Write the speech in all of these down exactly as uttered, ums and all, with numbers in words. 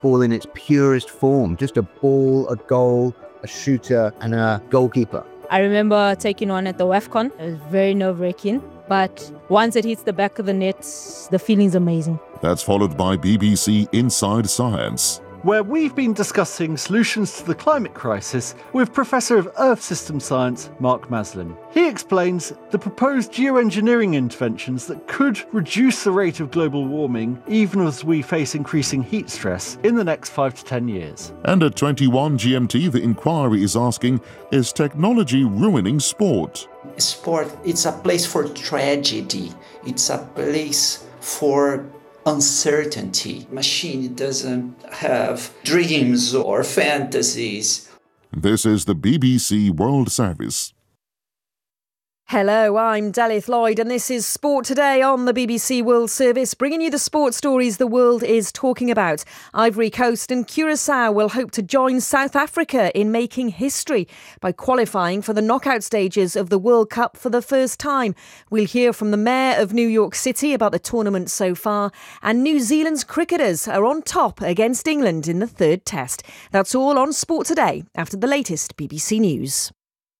football in its purest form, just a ball, a goal, a shooter and a goalkeeper. I remember taking one at the WAFCON. It was very nerve-wracking, but once it hits the back of the net, the feeling's amazing. That's followed by B B C Inside Science, where we've been discussing solutions to the climate crisis with Professor of Earth System Science, Mark Maslin. He explains the proposed geoengineering interventions that could reduce the rate of global warming even as we face increasing heat stress in the next five to ten years. And at twenty-one G M T, the inquiry is asking, is technology ruining sport? Sport, it's a place for tragedy. It's a place for uncertainty. Machine doesn't have dreams or fantasies. This is the B B C World Service. Hello, I'm Dalith Lloyd and this is Sport Today on the B B C World Service, bringing you the sports stories the world is talking about. Ivory Coast and Curaçao will hope to join South Africa in making history by qualifying for the knockout stages of the World Cup for the first time. We'll hear from the Mayor of New York City about the tournament so far, and New Zealand's cricketers are on top against England in the third test. That's all on Sport Today after the latest B B C News.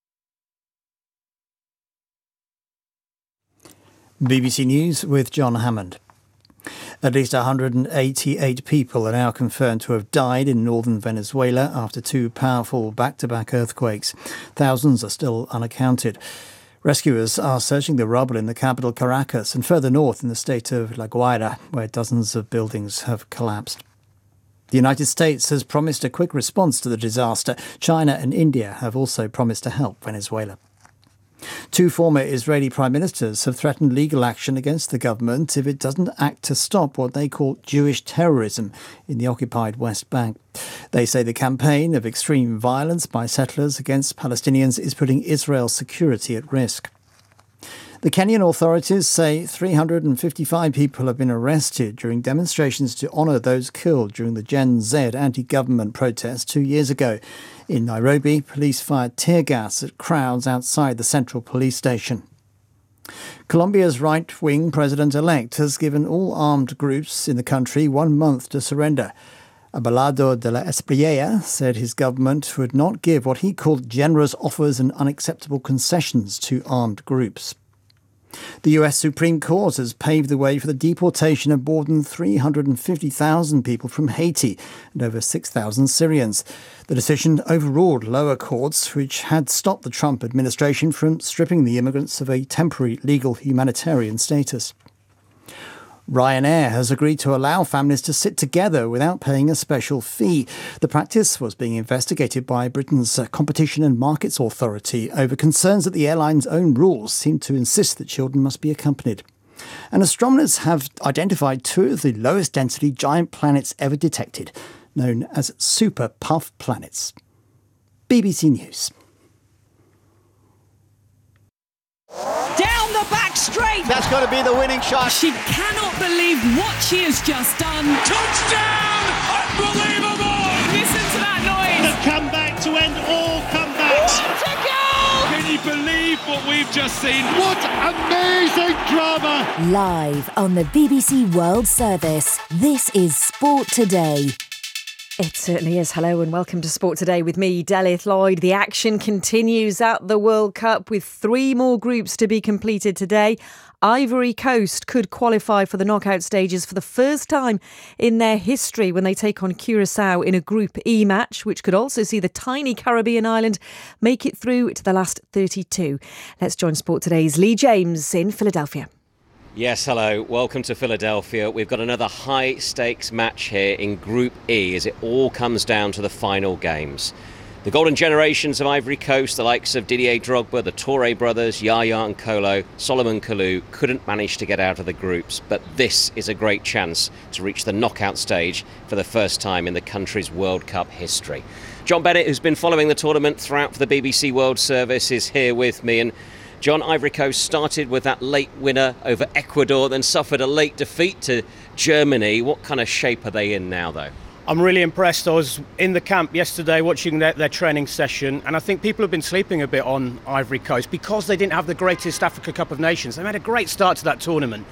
B B C News with John Hammond. At least one hundred eighty-eight people are now confirmed to have died in northern Venezuela after two powerful back-to-back earthquakes. Thousands are still unaccounted. Rescuers are searching the rubble in the capital Caracas and further north in the state of La Guaira, where dozens of buildings have collapsed. The United States has promised a quick response to the disaster. China and India have also promised to help Venezuela. Two former Israeli prime ministers have threatened legal action against the government if it doesn't act to stop what they call Jewish terrorism in the occupied West Bank. They say the campaign of extreme violence by settlers against Palestinians is putting Israel's security at risk. The Kenyan authorities say three hundred fifty-five people have been arrested during demonstrations to honour those killed during the Gen Z anti-government protests two years ago. In Nairobi, police fired tear gas at crowds outside the central police station. Colombia's right-wing president-elect has given all armed groups in the country one month to surrender. Abelardo de la Espriella said his government would not give what he called generous offers and unacceptable concessions to armed groups. The U S Supreme Court has paved the way for the deportation of more than three hundred fifty thousand people from Haiti and over six thousand Syrians. The decision overruled lower courts, which had stopped the Trump administration from stripping the immigrants of a temporary legal humanitarian status. Ryanair has agreed to allow families to sit together without paying a special fee. The practice was being investigated by Britain's Competition and Markets Authority over concerns that the airline's own rules seem to insist that children must be accompanied. And astronomers have identified two of the lowest density giant planets ever detected, known as super puff planets. B B C News. Down the back straight. That's got to be the winning shot. She cannot believe what she has just done. Touchdown! Unbelievable! Listen to that noise. The comeback to end all comebacks. What a goal! Can you believe what we've just seen? What amazing drama! Live on the B B C World Service, this is Sport Today. It certainly is. Hello and welcome to Sport Today with me, Dalith Lloyd. The action continues at the World Cup with three more groups to be completed today. Ivory Coast could qualify for the knockout stages for the first time in their history when they take on Curaçao in a Group E match, which could also see the tiny Caribbean island make it through to the last thirty-two. Let's join Sport Today's Lee James in Philadelphia. Yes, hello. Welcome to Philadelphia. We've got another high-stakes match here in Group E as it all comes down to the final games. The golden generations of Ivory Coast, the likes of Didier Drogba, the Touré brothers, Yaya and Kolo, Solomon Kalou, couldn't manage to get out of the groups. But this is a great chance to reach the knockout stage for the first time in the country's World Cup history. John Bennett, who's been following the tournament throughout for the B B C World Service, is here with me. And John, Ivory Coast started with that late winner over Ecuador, then suffered a late defeat to Germany. What kind of shape are they in now, though? I'm really impressed. I was in the camp yesterday watching their, their training session, and I think people have been sleeping a bit on Ivory Coast because they didn't have the greatest Africa Cup of Nations. They made a great start to that tournament.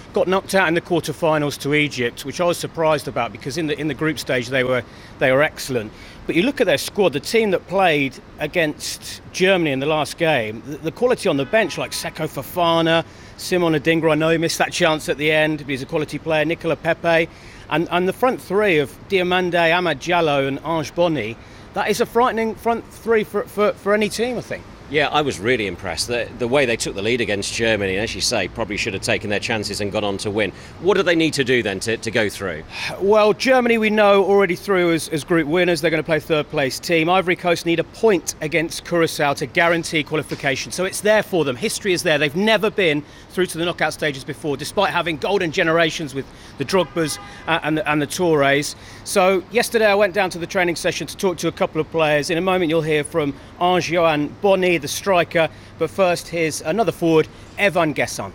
got knocked out in the quarter-finals to Egypt, which I was surprised about because in the in the group stage they were they were excellent. But you look at their squad, the team that played against Germany in the last game, the, the quality on the bench, like Seko Fofana, Simon Adingra, I know he missed that chance at the end, but he's a quality player, Nicola Pepe, and, and the front three of Diomande, Amad Diallo and Ange Bonny, that is a frightening front three for, for, for any team, I think. Yeah, I was really impressed. The, the way they took the lead against Germany, and as you say, probably should have taken their chances and gone on to win. What do they need to do then to, to go through? Well, Germany we know already through as, as group winners. They're going to play third place team. Ivory Coast need a point against Curacao to guarantee qualification. So it's there for them. History is there. They've never been through to the knockout stages before, despite having golden generations with the Drogbas uh, and, the, and the Tourés. So yesterday I went down to the training session to talk to a couple of players. In a moment you'll hear from Ange-Johan Bonny, the striker, but first here's another forward, Evan Guessant.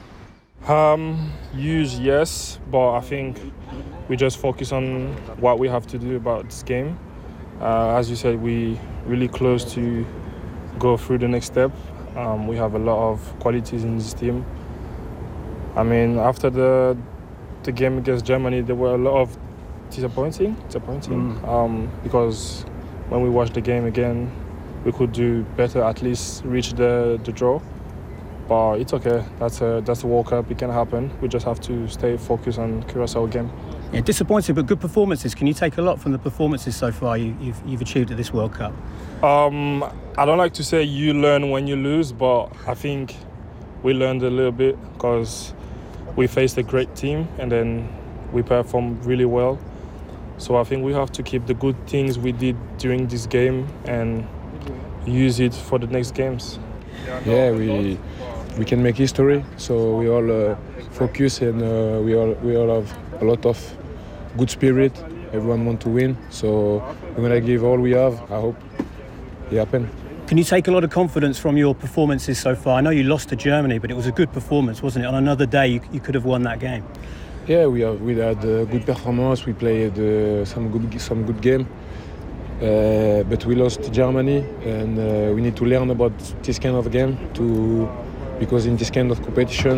Um, use yes, but I think we just focus on what we have to do about this game. Uh, as you said, we really close to go through the next step. Um, we have a lot of qualities in this team. I mean, after the the game against Germany, there were a lot of disappointing, disappointing mm. um, because when we watched the game again, we could do better, at least reach the, the draw. But it's okay. That's a that's a World Cup. It can happen. We just have to stay focused on Curacao game. Yeah, disappointing, but good performances. Can you take a lot from the performances so far you, you've you've achieved at this World Cup? Um, I don't like to say you learn when you lose, but I think we learned a little bit because we faced a great team and then we performed really well. So I think we have to keep the good things we did during this game and use it for the next games. Yeah, we we can make history. So we all uh, focus and uh, we all we all have a lot of good spirit. Everyone wants to win. So we're gonna give all we have. I hope it happens. Can you take a lot of confidence from your performances so far? I know you lost to Germany, but it was a good performance, wasn't it? On another day, you, you could have won that game. Yeah, we have we had a good performance. We played uh, some good some good game. Uh, but we lost to Germany, and uh, we need to learn about this kind of game to, because in this kind of competition,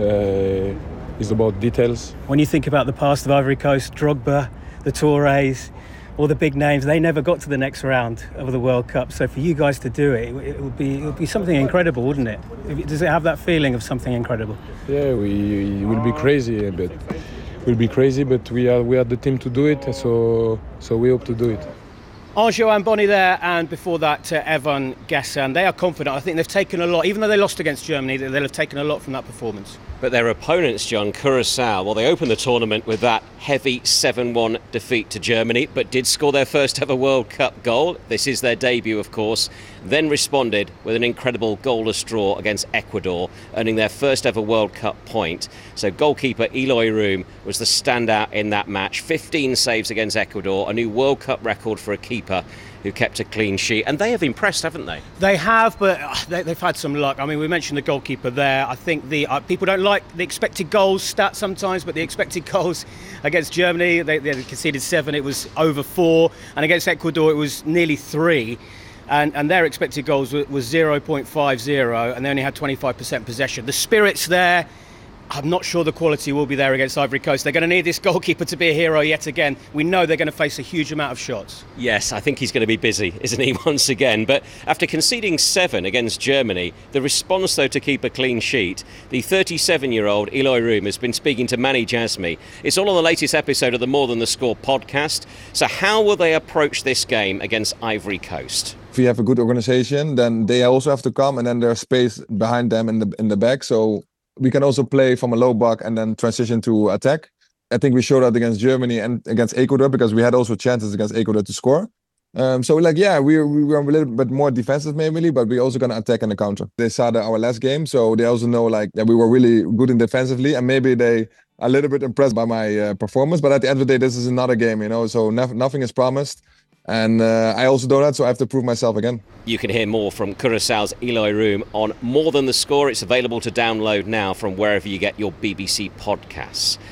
uh, it's about details. When you think about the past of Ivory Coast, Drogba, the Tourés, all the big names, they never got to the next round of the World Cup. So for you guys to do it, it would be it would be something incredible, wouldn't it? Does it have that feeling of something incredible? Yeah, we it will be crazy, but we'll be crazy, but we are we are the team to do it. So so we hope to do it. Ange-Johan Bonny there, and before that, uh, Evan Guessant. They are confident. I think they've taken a lot, even though they lost against Germany, they'll have taken a lot from that performance. But their opponents, John, Curacao, well, they opened the tournament with that heavy seven one defeat to Germany, but did score their first ever World Cup goal. This is their debut, of course. Then responded with an incredible goalless draw against Ecuador, earning their first ever World Cup point. So goalkeeper Eloy Room was the standout in that match. fifteen saves against Ecuador, a new World Cup record for a keeper who kept a clean sheet. And they have impressed, haven't they? They have, but uh, they, they've had some luck. I mean, we mentioned the goalkeeper there. I think the uh, people don't like the expected goals stat sometimes, but the expected goals against Germany, they, they conceded seven, it was over four. And against Ecuador, it was nearly three. And, and their expected goals was, was zero point five zero, and they only had twenty-five percent possession. The spirit's there. I'm not sure the quality will be there against Ivory Coast. They're going to need this goalkeeper to be a hero yet again. We know they're going to face a huge amount of shots. Yes, I think he's going to be busy, isn't he, once again? But after conceding seven against Germany, the response, though, to keep a clean sheet, the thirty-seven-year-old Eloy Room has been speaking to Manny Jasmi. It's all on the latest episode of the More Than the Score podcast. So how will they approach this game against Ivory Coast? If we have a good organization, then they also have to come, and then there's space behind them in the in the back. So we can also play from a low block and then transition to attack. I think we showed that against Germany and against Ecuador, because we had also chances against Ecuador to score. Um, so like, yeah, we, we were a little bit more defensive maybe, but we also going to attack in the counter. They saw the, our last game, so they also know like that we were really good in defensively, and maybe they are a little bit impressed by my uh, performance. But at the end of the day, this is another game, you know, so no, nothing is promised. And uh, I also know that, so I have to prove myself again. You can hear more from Curaçao's Eloy Room on More Than the Score. It's available to download now from wherever you get your B B C podcasts.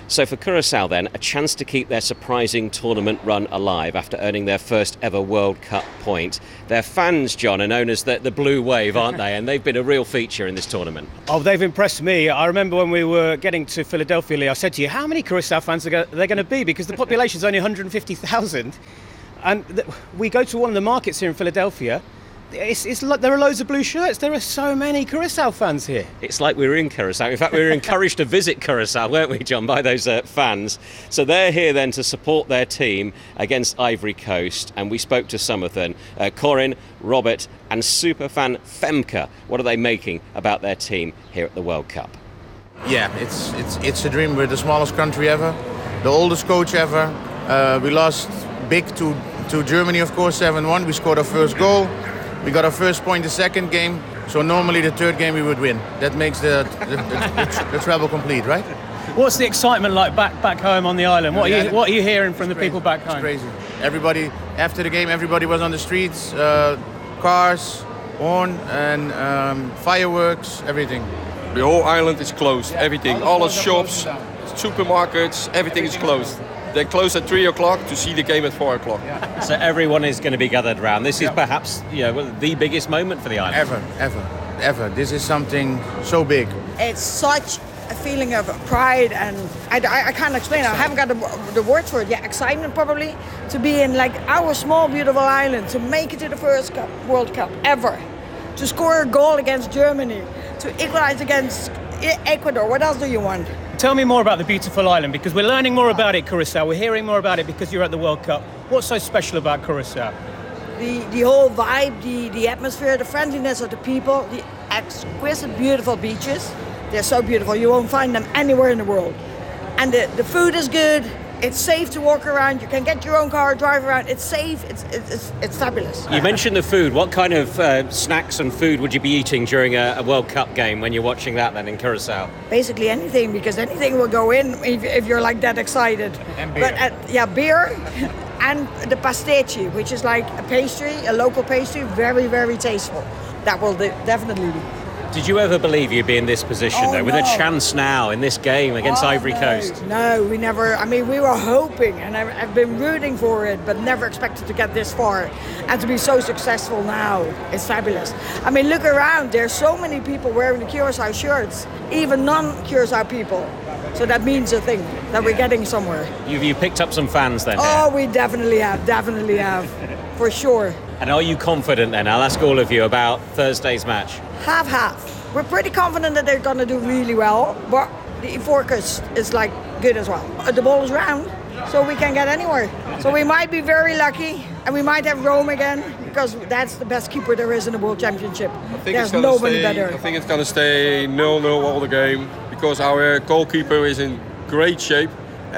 So for Curacao then, a chance to keep their surprising tournament run alive after earning their first ever World Cup point. Their fans, John, are known as the, the Blue Wave, aren't they? And they've been a real feature in this tournament. Oh, they've impressed me. I remember when we were getting to Philadelphia, Lee, I said to you, how many Curacao fans are they going to be? Because the population's only one hundred fifty thousand. And th- we go to one of the markets here in Philadelphia. It's, it's like there are loads of blue shirts. There are so many Curacao fans here. It's like we were in Curacao. In fact, we were encouraged to visit Curacao, weren't we, John, by those uh, fans. So they're here then to support their team against Ivory Coast. And we spoke to some of them, uh, Corin, Robert and superfan Femke. What are they making about their team here at the World Cup? Yeah, it's it's it's a dream. We're the smallest country ever, the oldest coach ever. Uh, we lost big to, to Germany, of course, seven one. We scored our first goal. We got our first point the second game, so normally the third game we would win. That makes the the, the, the, the treble complete, right? What's the excitement like back back home on the island? What are you what are you hearing from the crazy. people back home? It's crazy. Everybody after the game, everybody was on the streets, uh, cars, horn, and um, fireworks, everything. The whole island is closed. Everything, all the shops, supermarkets, everything is closed. They close at three o'clock to see the game at four o'clock. So everyone is going to be gathered around. This is perhaps, you know, the biggest moment for the island. Ever, ever, ever. This is something so big. It's such a feeling of pride, and I, I, I can't explain it. I haven't got the, the words for it. Yeah, excitement probably, to be in like our small, beautiful island, to make it to the first cup, World Cup ever, to score a goal against Germany, to equalize against Ecuador. What else do you want? Tell me more about the beautiful island, because we're learning more about it, Curacao. We're hearing more about it because you're at the World Cup. What's so special about Curacao? The the whole vibe, the, the atmosphere, the friendliness of the people, the exquisite, beautiful beaches. They're so beautiful. You won't find them anywhere in the world. And the, the food is good. It's safe to walk around. You can get your own car, drive around. It's safe. It's it's it's fabulous. You mentioned the food. What kind of uh, snacks and food would you be eating during a, a World Cup game when you're watching that then in Curacao? Basically anything, because anything will go in if, if you're like that excited. And beer. But uh, yeah, beer and the pastiche, which is like a pastry, a local pastry, very very tasteful. That will de- definitely be. Did you ever believe you'd be in this position, Oh, though, with no. a chance now in this game against Oh, Ivory no. Coast? No, we never. I mean, we were hoping, and I've, I've been rooting for it, but never expected to get this far and to be so successful now. It's fabulous. I mean, look around. There's so many people wearing the Curacao shirts, even non-Curacao people. So that means a thing, that we're getting somewhere. You've you picked up some fans then? Oh, we definitely have, definitely have, for sure. And are you confident then? I'll ask all of you about Thursday's match. Half half. We're pretty confident that they're going to do really well, but the focus is like good as well. The ball is round, so we can get anywhere. So we might be very lucky, and we might have Rome again, because that's the best keeper there is in the World Championship. I think There's it's gonna nobody stay, better. I think it's going to stay nil nil all the game because our goalkeeper is in great shape,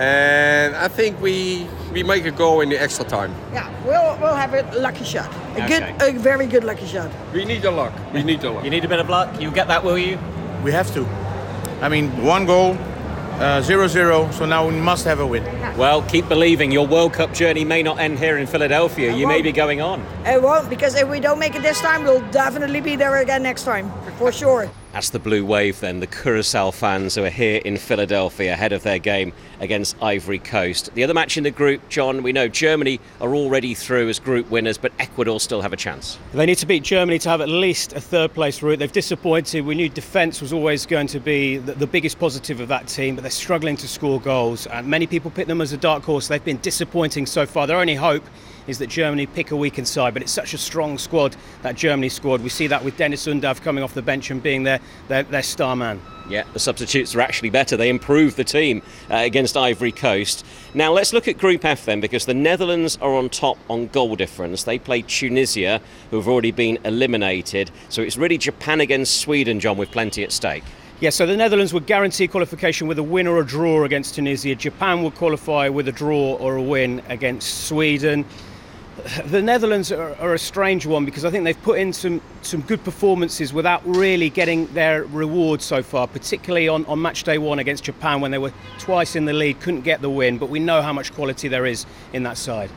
and I think we we make a goal in the extra time. Yeah, we'll we'll have a lucky shot, a Okay. good, a very good lucky shot. We need the luck. We need the luck. You need a bit of luck. You'll get that, will you? We have to. I mean, one goal, uh, zero zero, so now we must have a win. Well, keep believing. Your World Cup journey may not end here in Philadelphia. You may be going on. It won't, because if we don't make it this time, we'll definitely be there again next time, for sure. That's the Blue Wave then, the Curacao fans who are here in Philadelphia ahead of their game against Ivory Coast. The other match in the group, John, we know Germany are already through as group winners, but Ecuador still have a chance. They need to beat Germany to have at least a third place route. They've disappointed. We knew defence was always going to be the, the biggest positive of that team, but they're struggling to score goals. And many people pick them as a dark horse. They've been disappointing so far. Their only hope is that Germany pick a weakened side, but it's such a strong squad, that Germany squad. We see that with Dennis Undav coming off the bench and being their, their, their star man. Yeah, the substitutes are actually better. They improved the team uh, against Ivory Coast. Now let's look at Group F then, because the Netherlands are on top on goal difference. They play Tunisia, who have already been eliminated. So it's really Japan against Sweden, John, with plenty at stake. Yeah, so the Netherlands would guarantee qualification with a win or a draw against Tunisia. Japan would qualify with a draw or a win against Sweden. The Netherlands are, are a strange one, because I think they've put in some, some good performances without really getting their reward so far, particularly on, on match day one against Japan when they were twice in the lead, couldn't get the win, but we know how much quality there is in that side.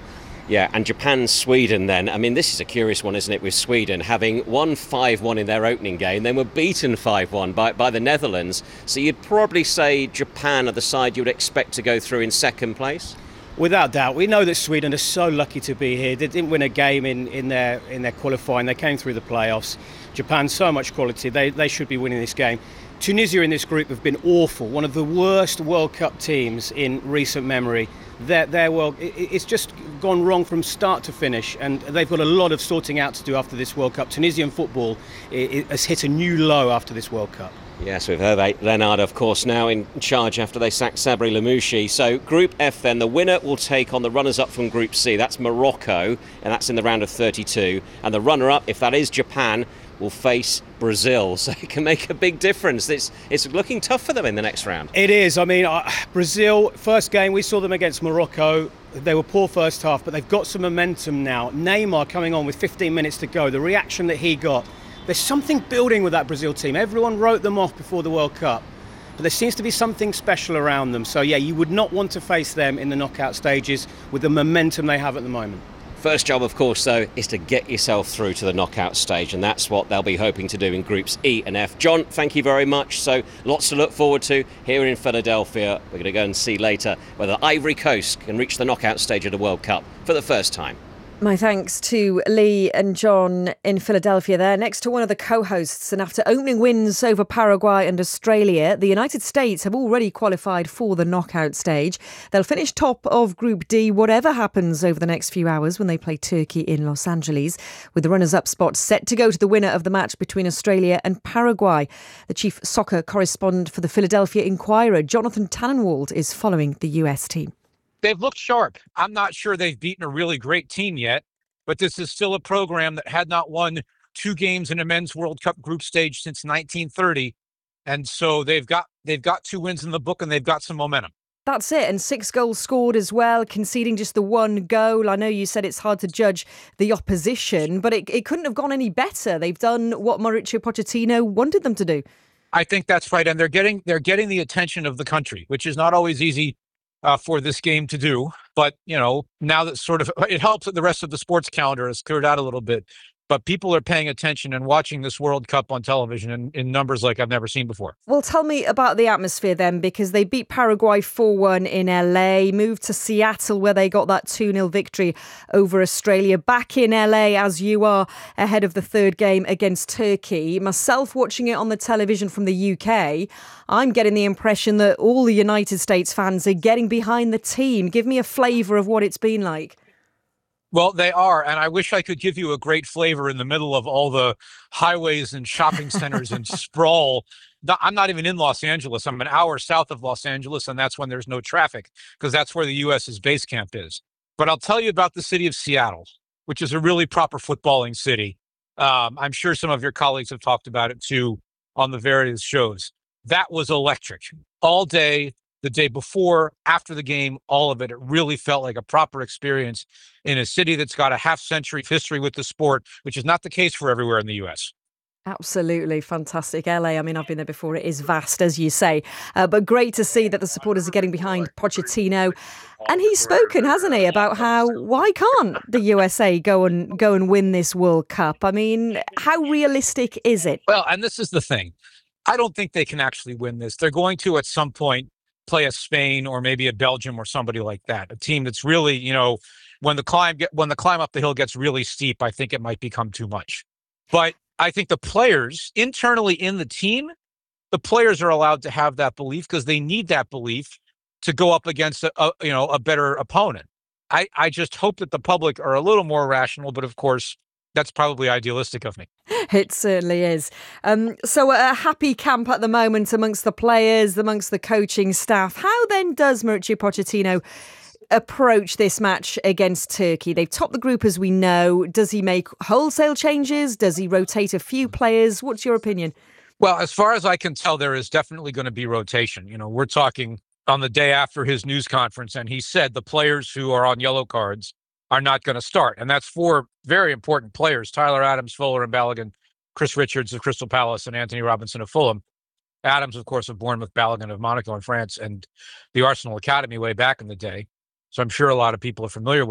Yeah, and Japan-Sweden then. I mean, this is a curious one, isn't it, with Sweden having won five one in their opening game, then were beaten five one by, by the Netherlands. So you'd probably say Japan are the side you would expect to go through in second place? Without doubt. We know that Sweden are so lucky to be here. They didn't win a game in, in their in their qualifying. They came through the playoffs. Japan, so much quality. They, they should be winning this game. Tunisia in this group have been awful. One of the worst World Cup teams in recent memory. Their, their world, it, it's just gone wrong from start to finish, and they've got a lot of sorting out to do after this World Cup. Tunisian football it, it has hit a new low after this World Cup. Yes, we've heard Renard, of course, now in charge after they sacked Sabri Lamouchi. So Group F then, the winner will take on the runners-up from Group C. That's Morocco, and that's in the round of thirty-two. And the runner-up, if that is Japan, will face Brazil. So it can make a big difference. It's, it's looking tough for them in the next round. It is. I mean, uh, Brazil, first game, we saw them against Morocco. They were poor first half, but they've got some momentum now. Neymar coming on with fifteen minutes to go. The reaction that he got. There's something building with that Brazil team. Everyone wrote them off before the World Cup, but there seems to be something special around them. So, yeah, you would not want to face them in the knockout stages with the momentum they have at the moment. First job, of course, though, is to get yourself through to the knockout stage, and that's what they'll be hoping to do in Groups E and F. John, thank you very much. So, lots to look forward to here in Philadelphia. We're going to go and see later whether Ivory Coast can reach the knockout stage of the World Cup for the first time. My thanks to Lee and John in Philadelphia there, next to one of the co-hosts. And after opening wins over Paraguay and Australia, the United States have already qualified for the knockout stage. They'll finish top of Group D, whatever happens over the next few hours when they play Turkey in Los Angeles, with the runners-up spot set to go to the winner of the match between Australia and Paraguay. The chief soccer correspondent for the Philadelphia Inquirer, Jonathan Tannenwald, is following the U S team. They've looked sharp. I'm not sure they've beaten a really great team yet, but this is still a program that had not won two games in a men's World Cup group stage since nineteen thirty. And so they've got they've got two wins in the book and they've got some momentum. That's it. And six goals scored as well, conceding just the one goal. I know you said it's hard to judge the opposition, but it, it couldn't have gone any better. They've done what Mauricio Pochettino wanted them to do. I think that's right. And they're getting they're getting the attention of the country, which is not always easy Uh, for this game to do. But, you know, now that sort of it helps that the rest of the sports calendar has cleared out a little bit. But people are paying attention and watching this World Cup on television in, in numbers like I've never seen before. Well, tell me about the atmosphere then, because they beat Paraguay four one in L A, moved to Seattle where they got that two nil victory over Australia, back in L A as you are ahead of the third game against Turkey. Myself watching it on the television from the U K, I'm getting the impression that all the United States fans are getting behind the team. Give me a flavour of what it's been like. Well, they are, and I wish I could give you a great flavor in the middle of all the highways and shopping centers and sprawl. I'm not even in Los Angeles. I'm an hour south of Los Angeles, and that's when there's no traffic, because that's where the U S's base camp is. But I'll tell you about the city of Seattle, which is a really proper footballing city. Um, I'm sure some of your colleagues have talked about it, too, on the various shows. That was electric. All day, the day before, after the game, all of it. It really felt like a proper experience in a city that's got a half century history with the sport, which is not the case for everywhere in the U S. Absolutely fantastic. L A, I mean, I've been there before. It is vast, as you say. Uh, but great to see that the supporters are getting behind Pochettino. And he's spoken, hasn't he, about how, why can't the U S A go and go and win this World Cup? I mean, how realistic is it? Well, and this is the thing. I don't think they can actually win this. They're going to, at some point, play a Spain or maybe a Belgium or somebody like that. A team that's really, you know, when the climb get when the climb up the hill gets really steep, I think it might become too much. But I think the players internally in the team, the players are allowed to have that belief because they need that belief to go up against a, a you know a better opponent. I, I just hope that the public are a little more rational, but of course, that's probably idealistic of me. It certainly is. Um, so a happy camp at the moment amongst the players, amongst the coaching staff. How then does Mauricio Pochettino approach this match against Turkey? They've topped the group, as we know. Does he make wholesale changes? Does he rotate a few players? What's your opinion? Well, as far as I can tell, there is definitely going to be rotation. You know, we're talking on the day after his news conference, and he said the players who are on yellow cards are not going to start. And that's four very important players: Tyler Adams, Fuller and Balogun, Chris Richards of Crystal Palace, and Anthony Robinson of Fulham. Adams, of course, of Bournemouth, Balogun of Monaco in France, and the Arsenal Academy way back in the day. So I'm sure a lot of people are familiar with them.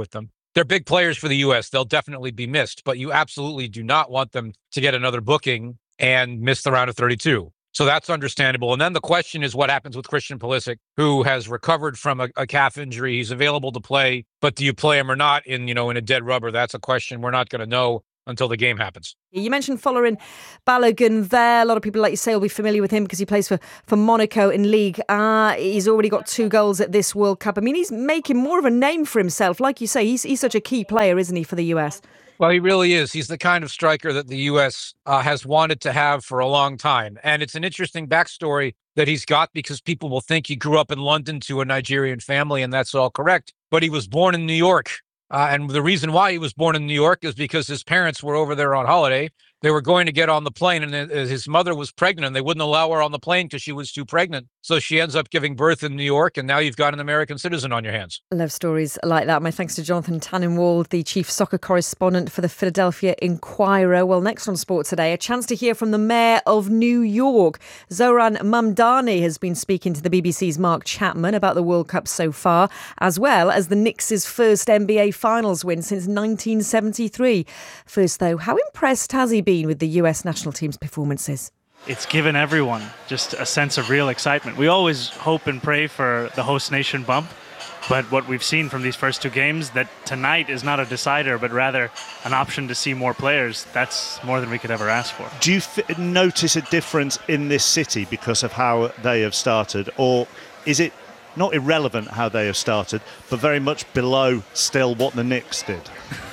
They're big players for the U S. They'll definitely be missed, but you absolutely do not want them to get another booking and miss the round of thirty-two. So that's understandable. And then the question is what happens with Christian Pulisic, who has recovered from a, a calf injury. He's available to play, but do you play him or not in, you know, in a dead rubber? That's a question we're not going to know until the game happens. You mentioned Folarin Balogun there. A lot of people, like you say, will be familiar with him because he plays for, for Monaco in League. Uh, he's already got two goals at this World Cup. I mean, he's making more of a name for himself. Like you say, he's, he's such a key player, isn't he, for the U S? Well, he really is. He's the kind of striker that the U S uh, has wanted to have for a long time. And it's an interesting backstory that he's got because people will think he grew up in London to a Nigerian family, and that's all correct. But he was born in New York. Uh, and the reason why he was born in New York is because his parents were over there on holiday. They were going to get on the plane, and his mother was pregnant, and they wouldn't allow her on the plane because she was too pregnant. So she ends up giving birth in New York, and now you've got an American citizen on your hands. I love stories like that. My thanks to Jonathan Tannenwald, the chief soccer correspondent for the Philadelphia Inquirer. Well, next on Sport Today, a chance to hear from the mayor of New York. Zoran Mamdani has been speaking to the B B C's Mark Chapman about the World Cup so far, as well as the Knicks' first N B A Finals win since nineteen seventy-three. First, though, how impressed has he been with the U S national team's performances? It's given everyone just a sense of real excitement. We always hope and pray for the host nation bump, but what we've seen from these first two games, that tonight is not a decider, but rather an option to see more players, that's more than we could ever ask for. Do you f- notice a difference in this city because of how they have started, or is it not irrelevant how they have started, but very much below still what the Knicks did?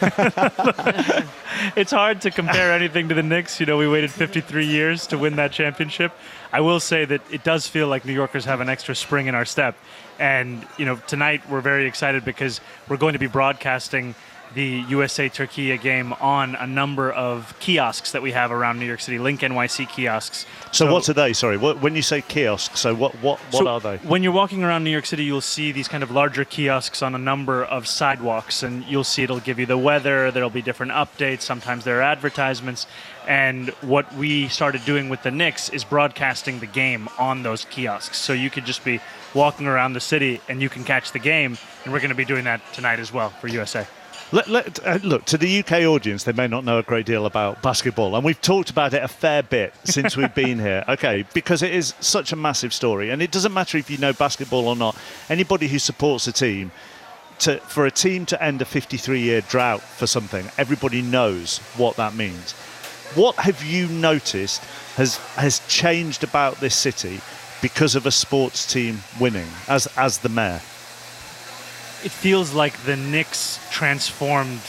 It's hard to compare anything to the Knicks. You know, we waited fifty-three years to win that championship. I will say that it does feel like New Yorkers have an extra spring in our step. And, you know, tonight we're very excited because we're going to be broadcasting the U S A-Turkey game on a number of kiosks that we have around New York City, Link N Y C kiosks. So, so what are they? Sorry, what, when you say kiosks, so what what, what so are they? When you're walking around New York City, you'll see these kind of larger kiosks on a number of sidewalks, and you'll see it'll give you the weather, there'll be different updates, sometimes there are advertisements. And what we started doing with the Knicks is broadcasting the game on those kiosks. So you could just be walking around the city and you can catch the game, and we're going to be doing that tonight as well for U S A. Let, let, uh, look, to the U K audience, they may not know a great deal about basketball, and we've talked about it a fair bit since we've been here, okay, because it is such a massive story, and it doesn't matter if you know basketball or not. Anybody who supports a team, to, for a team to end a fifty-three-year drought for something, everybody knows what that means. What have you noticed has has changed about this city because of a sports team winning, as as the mayor? It feels like the Knicks transformed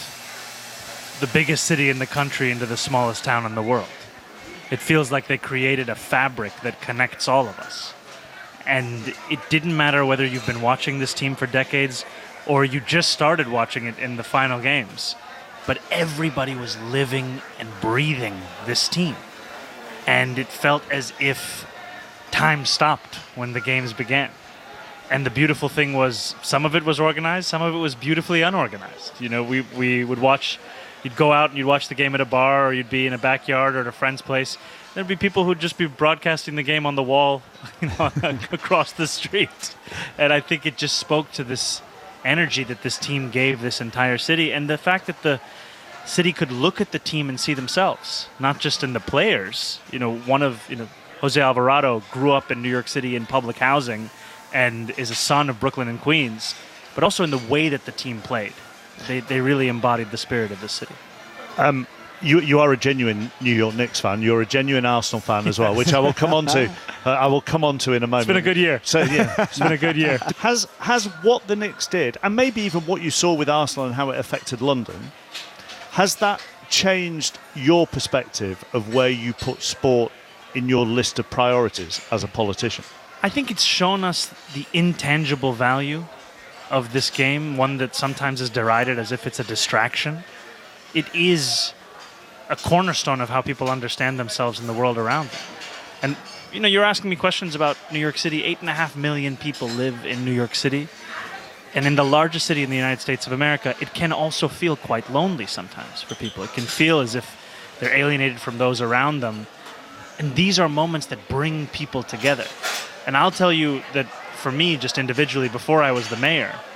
the biggest city in the country into the smallest town in the world. It feels like they created a fabric that connects all of us. And it didn't matter whether you've been watching this team for decades or you just started watching it in the final games, but everybody was living and breathing this team. And it felt as if time stopped when the games began. And the beautiful thing was, some of it was organized, some of it was beautifully unorganized. You know, we, we would watch, you'd go out and you'd watch the game at a bar, or you'd be in a backyard or at a friend's place. There'd be people who'd just be broadcasting the game on the wall, you know, across the street. And I think it just spoke to this energy that this team gave this entire city, and the fact that the city could look at the team and see themselves, not just in the players. You know, one of, you know, Jose Alvarado grew up in New York City in public housing and is a son of Brooklyn and Queens, but also in the way that the team played. They they really embodied the spirit of the city. Um, you you are a genuine New York Knicks fan. You're a genuine Arsenal fan as well, which I will come on to. Uh, I will come on to in a moment. It's been a good year. So yeah, it's been a good year. Has has what the Knicks did, and maybe even what you saw with Arsenal and how it affected London, has that changed your perspective of where you put sport in your list of priorities as a politician? I think it's shown us the intangible value of this game, one that sometimes is derided as if it's a distraction. It is a cornerstone of how people understand themselves in the world around them. And, you know, you're asking me questions about New York City. Eight and a half million people live in New York City. And in the largest city in the United States of America, it can also feel quite lonely sometimes for people. It can feel as if they're alienated from those around them. And these are moments that bring people together. And I'll tell you that for me, just individually, before I was the mayor,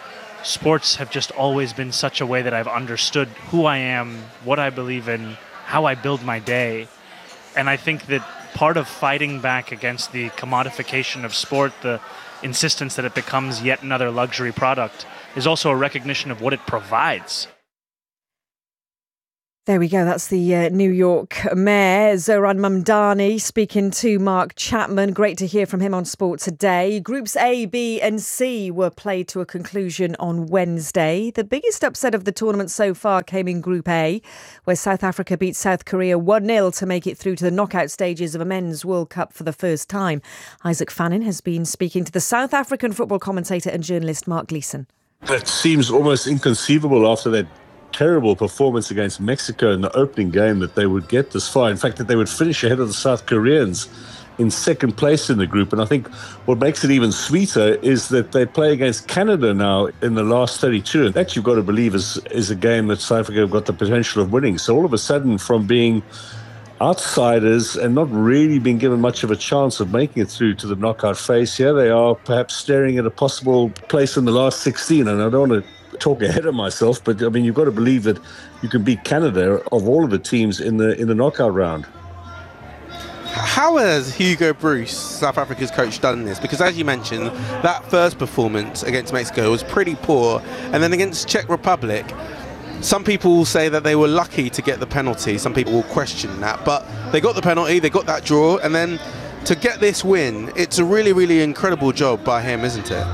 sports have just always been such a way that I've understood who I am, what I believe in, how I build my day. And I think that part of fighting back against the commodification of sport, the insistence that it becomes yet another luxury product, is also a recognition of what it provides. There we go. That's the uh, New York Mayor, Zoran Mamdani, speaking to Mark Chapman. Great to hear from him on Sport Today. Groups A, B and C were played to a conclusion on Wednesday. The biggest upset of the tournament so far came in Group A, where South Africa beat South Korea one nil to make it through to the knockout stages of a Men's World Cup for the first time. Isaac Fannin has been speaking to the South African football commentator and journalist Mark Gleeson. It seems almost inconceivable after that terrible performance against Mexico in the opening game that they would get this far. In fact, that they would finish ahead of the South Koreans in second place in the group. And I think what makes it even sweeter is that they play against Canada now in the last thirty-two. And that, you've got to believe, is, is a game that South Africa have got the potential of winning. So all of a sudden, from being outsiders and not really being given much of a chance of making it through to the knockout phase, here they are perhaps staring at a possible place in the last sixteen. And I don't want to talk ahead of myself, but I mean, you've got to believe that you can beat Canada of all of the teams in the in the knockout round. How has Hugo Bruce, South Africa's coach, done this? Because as you mentioned, that first performance against Mexico was pretty poor, and then against Czech Republic, some people will say that they were lucky to get the penalty. Some people will question that, but they got the penalty, they got that draw, and then to get this win, it's a really, really incredible job by him, isn't it?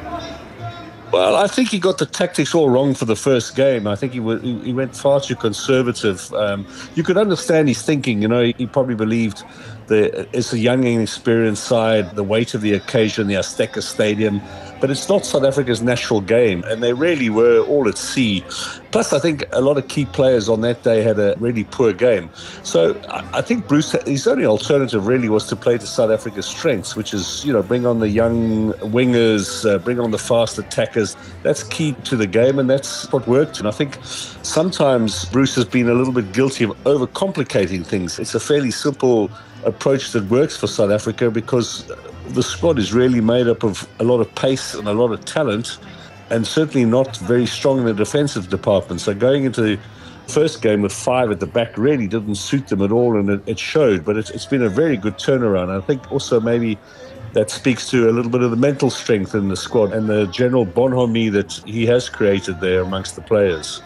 Well, I think he got the tactics all wrong for the first game. I think he w- he went far too conservative. Um, you could understand his thinking. You know, he, he probably believed that it's a young and inexperienced side, the weight of the occasion, the Azteca Stadium. But it's not South Africa's national game, and they really were all at sea. Plus, I think a lot of key players on that day had a really poor game. So I think Bruce, his only alternative really was to play to South Africa's strengths, which is, you know, bring on the young wingers, uh, bring on the fast attackers. That's key to the game, and that's what worked. And I think sometimes Bruce has been a little bit guilty of overcomplicating things. It's a fairly simple approach that works for South Africa because the squad is really made up of a lot of pace and a lot of talent, and certainly not very strong in the defensive department. So going into the first game with five at the back really didn't suit them at all, and it, it showed. But it's, it's been a very good turnaround. I think also maybe that speaks to a little bit of the mental strength in the squad and the general bonhomie that he has created there amongst the players.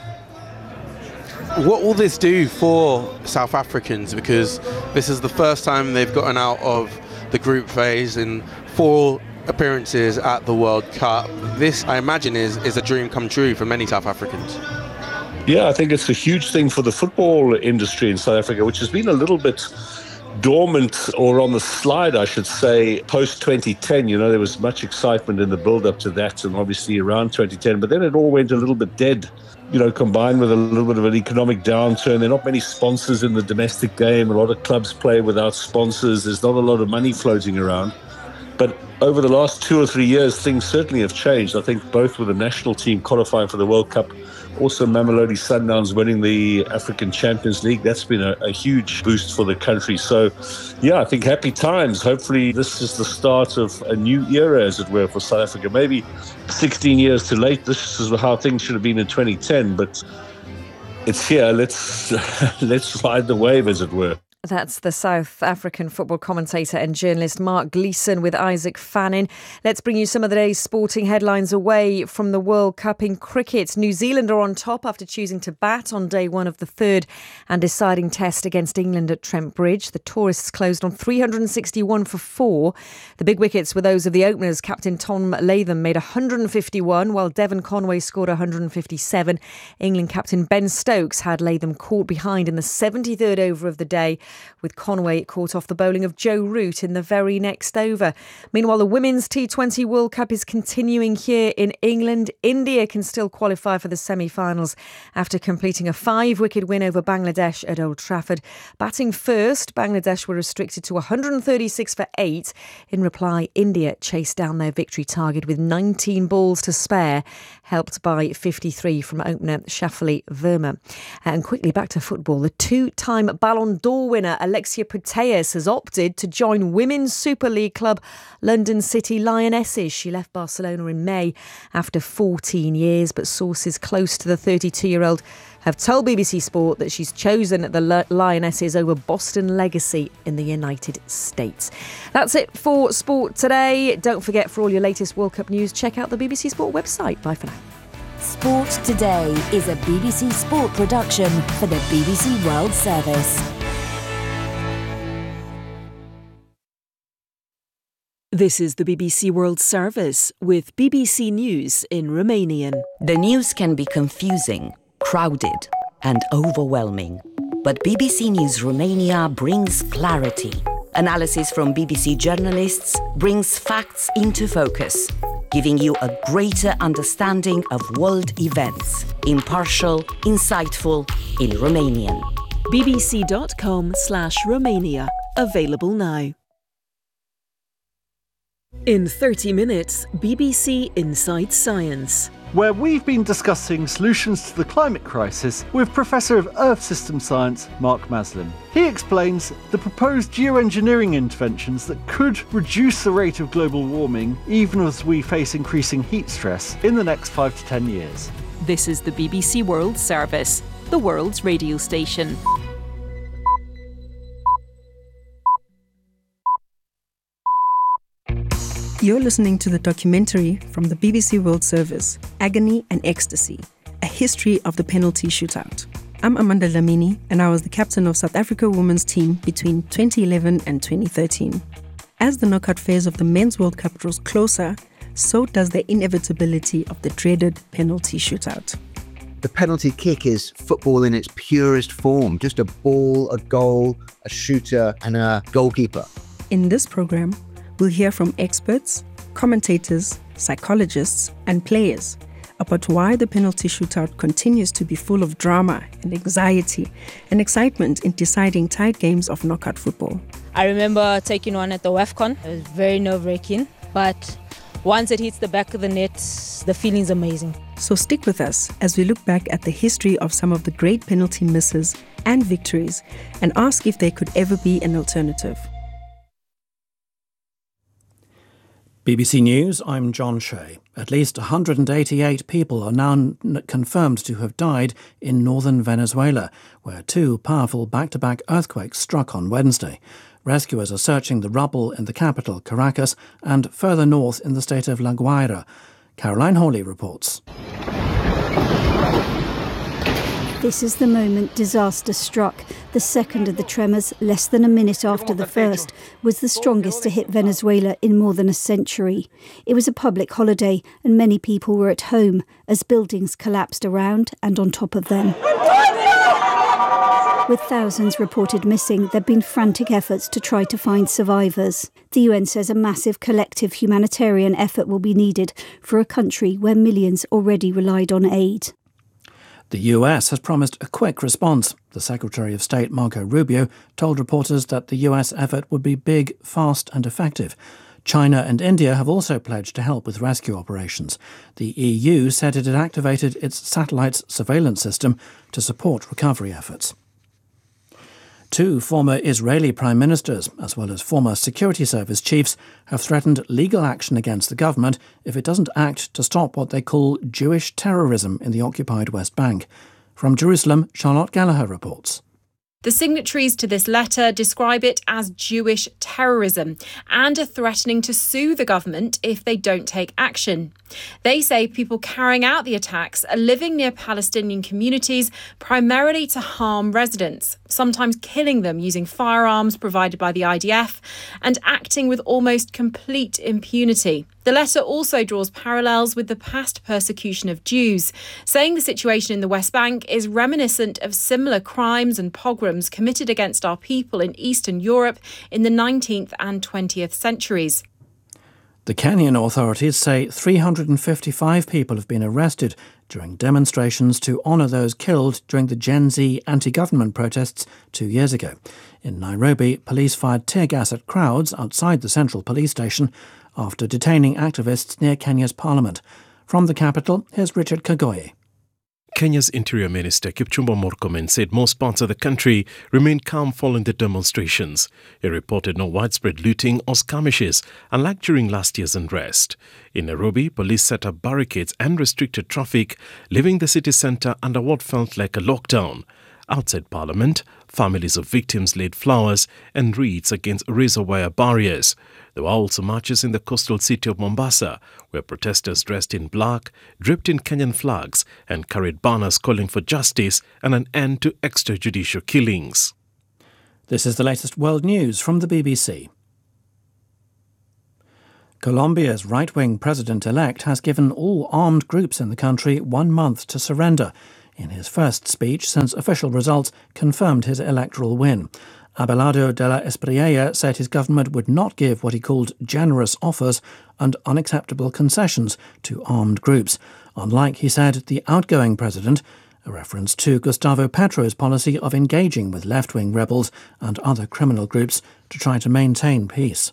What will this do for South Africans? Because this is the first time they've gotten out of the group phase in four appearances at the World Cup. This, I imagine, is, is a dream come true for many South Africans. Yeah, I think it's a huge thing for the football industry in South Africa, which has been a little bit dormant, or on the slide, I should say, post twenty ten. You know, there was much excitement in the build-up to that, and obviously around twenty ten, but then it all went a little bit dead. You know, combined with a little bit of an economic downturn. There are not many sponsors in the domestic game. A lot of clubs play without sponsors. There's not a lot of money floating around. But over the last two or three years, things certainly have changed. I think both with the national team qualifying for the World Cup, also Mamelodi Sundowns winning the African Champions League. That's been a, a huge boost for the country. So, yeah, I think happy times. Hopefully this is the start of a new era, as it were, for South Africa. Maybe sixteen years too late. This is how things should have been in twenty ten, but it's here. Let's let's ride the wave, as it were. That's the South African football commentator and journalist Mark Gleeson with Isaac Fannin. Let's bring you some of the day's sporting headlines away from the World Cup in cricket. New Zealand are on top after choosing to bat on day one of the third and deciding test against England at Trent Bridge. The tourists closed on three hundred sixty-one for four. The big wickets were those of the openers. Captain Tom Latham made one hundred fifty-one, while Devon Conway scored one hundred fifty-seven. England captain Ben Stokes had Latham caught behind in the seventy-third over of the day, with Conway caught off the bowling of Joe Root in the very next over. Meanwhile, the Women's T twenty World Cup is continuing here in England. India can still qualify for the semi-finals after completing a five-wicket win over Bangladesh at Old Trafford. Batting first, Bangladesh were restricted to one hundred thirty-six for eight. In reply, India chased down their victory target with nineteen balls to spare helped by fifty-three from opener Shafali Verma. And quickly back to football. The two-time Ballon d'Or winner Alexia Putellas has opted to join Women's Super League club London City Lionesses. She left Barcelona in May after fourteen years, but sources close to the thirty-two-year-old have told B B C Sport that she's chosen the Lionesses over Boston Legacy in the United States. That's it for Sport Today. Don't forget, for all your latest World Cup news, check out the B B C Sport website. Bye for now. Sport Today is a B B C Sport production for the B B C World Service. This is the B B C World Service with B B C News in Romanian. The news can be confusing, crowded and overwhelming. But B B C News Romania brings clarity. Analysis from B B C journalists brings facts into focus, giving you a greater understanding of world events. Impartial, insightful, in Romanian. bbc.com slash Romania. Available now. In thirty minutes, B B C Inside Science. Where we've been discussing solutions to the climate crisis with Professor of Earth System Science, Mark Maslin. He explains the proposed geoengineering interventions that could reduce the rate of global warming even as we face increasing heat stress in the next five to ten years. This is the B B C World Service, the world's radio station. You're listening to the documentary from the B B C World Service, Agony and Ecstasy, a history of the penalty shootout. I'm Amanda Lamini, and I was the captain of South Africa women's team between twenty eleven and twenty thirteen. As the knockout phase of the Men's World Cup draws closer, so does the inevitability of the dreaded penalty shootout. The penalty kick is football in its purest form, just a ball, a goal, a shooter and a goalkeeper. In this programme, we'll hear from experts, commentators, psychologists and players about why the penalty shootout continues to be full of drama and anxiety and excitement in deciding tight games of knockout football. I remember taking one at the WAFCON. It was very nerve-wracking, but once it hits the back of the net, the feeling's amazing. So stick with us as we look back at the history of some of the great penalty misses and victories and ask if there could ever be an alternative. B B C News, I'm John Shea. At least one hundred eighty-eight people are now n- confirmed to have died in northern Venezuela, where two powerful back-to-back earthquakes struck on Wednesday. Rescuers are searching the rubble in the capital, Caracas, and further north in the state of La Guaira. Caroline Hawley reports. This is the moment disaster struck. The second of the tremors, less than a minute after the first, was the strongest to hit Venezuela in more than a century. It was a public holiday and many people were at home as buildings collapsed around and on top of them. With thousands reported missing, there have been frantic efforts to try to find survivors. The U N says a massive collective humanitarian effort will be needed for a country where millions already relied on aid. The U S has promised a quick response. The Secretary of State, Marco Rubio, told reporters that the U S effort would be big, fast and effective. China and India have also pledged to help with rescue operations. The E U said it had activated its satellite surveillance system to support recovery efforts. Two former Israeli prime ministers, as well as former security service chiefs, have threatened legal action against the government if it doesn't act to stop what they call Jewish terrorism in the occupied West Bank. From Jerusalem, Charlotte Gallagher reports. The signatories to this letter describe it as Jewish terrorism and are threatening to sue the government if they don't take action. They say people carrying out the attacks are living near Palestinian communities primarily to harm residents, sometimes killing them using firearms provided by the I D F and acting with almost complete impunity. The letter also draws parallels with the past persecution of Jews, saying the situation in the West Bank is reminiscent of similar crimes and pogroms committed against our people in Eastern Europe in the nineteenth and twentieth centuries. The Kenyan authorities say three hundred fifty-five people have been arrested during demonstrations to honour those killed during the Gen Z anti-government protests two years ago. In Nairobi, police fired tear gas at crowds outside the central police station after detaining activists near Kenya's parliament. From the capital, here's Richard Kagoye. Kenya's Interior Minister Kipchumba Murkomen said most parts of the country remained calm following the demonstrations. He reported no widespread looting or skirmishes, unlike during last year's unrest. In Nairobi, police set up barricades and restricted traffic, leaving the city centre under what felt like a lockdown. Outside Parliament, families of victims laid flowers and wreaths against razor wire barriers. There were also marches in the coastal city of Mombasa, where protesters dressed in black, draped in Kenyan flags, and carried banners calling for justice and an end to extrajudicial killings. This is the latest world news from the B B C. Colombia's right-wing president-elect has given all armed groups in the country one month to surrender, in his first speech since official results confirmed his electoral win. Abelardo de la Espriella said his government would not give what he called generous offers and unacceptable concessions to armed groups, unlike, he said, the outgoing president, a reference to Gustavo Petro's policy of engaging with left-wing rebels and other criminal groups to try to maintain peace.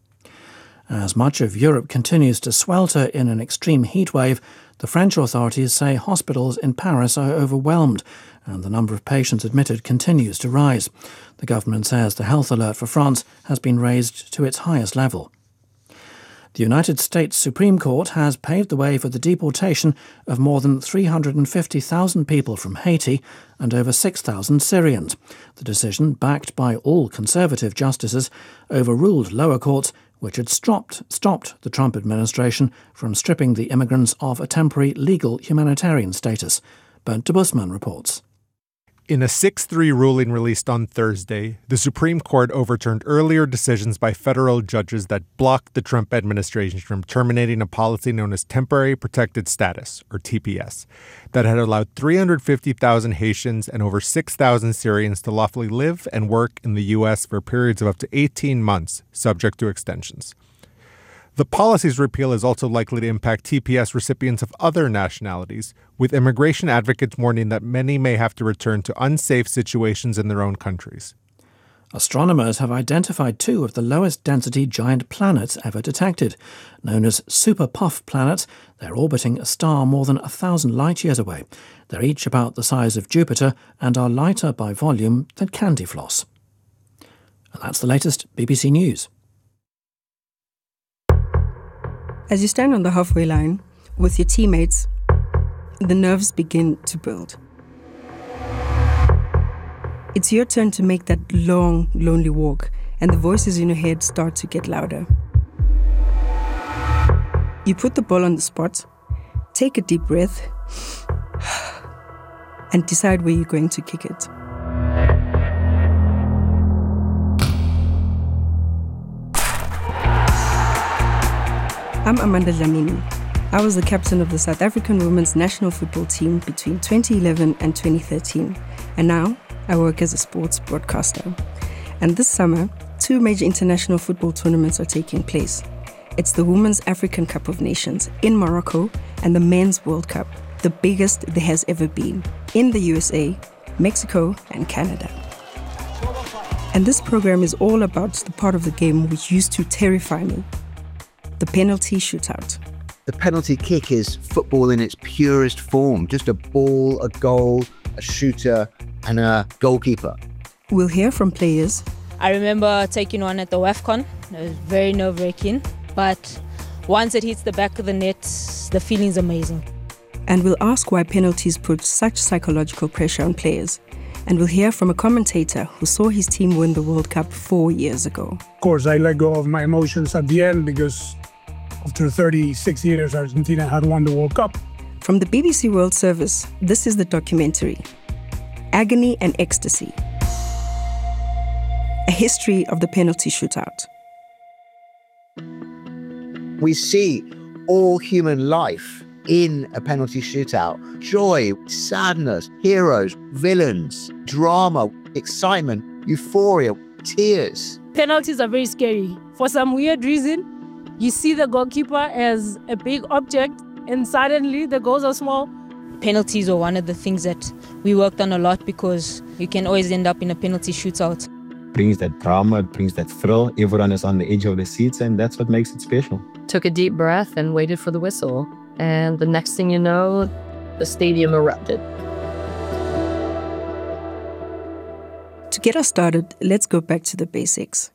As much of Europe continues to swelter in an extreme heatwave, the French authorities say hospitals in Paris are overwhelmed and the number of patients admitted continues to rise. The government says the health alert for France has been raised to its highest level. The United States Supreme Court has paved the way for the deportation of more than three hundred fifty thousand people from Haiti and over six thousand Syrians. The decision, backed by all conservative justices, overruled lower courts which had stopped, stopped the Trump administration from stripping the immigrants of a temporary legal humanitarian status. Bernd de Busman reports. In a six three ruling released on Thursday, the Supreme Court overturned earlier decisions by federal judges that blocked the Trump administration from terminating a policy known as Temporary Protected Status, or T P S, that had allowed three hundred fifty thousand Haitians and over six thousand Syrians to lawfully live and work in the U S for periods of up to eighteen months, subject to extensions. The policy's repeal is also likely to impact T P S recipients of other nationalities, with immigration advocates warning that many may have to return to unsafe situations in their own countries. Astronomers have identified two of the lowest density giant planets ever detected. Known as super puff planets, they're orbiting a star more than a thousand light years away. They're each about the size of Jupiter and are lighter by volume than candy floss. And that's the latest B B C News. As you stand on the halfway line with your teammates, the nerves begin to build. It's your turn to make that long, lonely walk, and the voices in your head start to get louder. You put the ball on the spot, take a deep breath, and decide where you're going to kick it. I'm Amanda Dlamini. I was the captain of the South African women's national football team between twenty eleven and twenty thirteen, and now I work as a sports broadcaster. And this summer, two major international football tournaments are taking place. It's the Women's African Cup of Nations in Morocco and the Men's World Cup, the biggest there has ever been, in the U S A, Mexico and Canada. And this program is all about the part of the game which used to terrify me, the penalty shootout. The penalty kick is football in its purest form, just a ball, a goal, a shooter and a goalkeeper. We'll hear from players. I remember taking one at the WAFCON. It was very nerve-wracking, but once it hits the back of the net, the feeling's amazing. And we'll ask why penalties put such psychological pressure on players. And we'll hear from a commentator who saw his team win the World Cup four years ago. Of course, I let go of my emotions at the end because after thirty-six years, Argentina had won the World Cup. From the B B C World Service, this is the documentary, Agony and Ecstasy, a history of the penalty shootout. We see all human life in a penalty shootout. Joy, sadness, heroes, villains, drama, excitement, euphoria, tears. Penalties are very scary. For some weird reason, you see the goalkeeper as a big object and suddenly the goals are small. Penalties are one of the things that we worked on a lot because you can always end up in a penalty shootout. It brings that drama, it brings that thrill. Everyone is on the edge of their seats and that's what makes it special. Took a deep breath and waited for the whistle. And the next thing you know, the stadium erupted. To get us started, let's go back to the basics.